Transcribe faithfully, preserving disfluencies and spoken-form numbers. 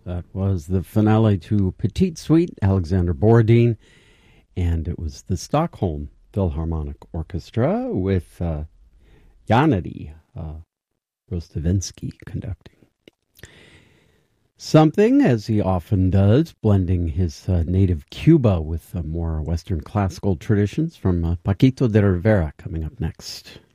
That was the finale to Petite Suite, Alexander Borodin, and it was the Stockholm Philharmonic Orchestra with uh, Janari uh, Rostavinsky conducting. Something, as he often does, blending his uh, native Cuba with uh, more Western classical traditions from uh, Paquito de Rivera coming up next.